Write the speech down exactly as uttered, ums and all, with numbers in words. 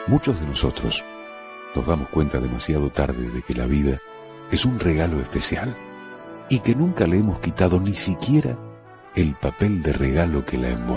Muchos de nosotros nos damos cuenta demasiado tarde de que la vida es un regalo especial y que nunca le hemos quitado ni siquiera el papel de regalo que la envuelve.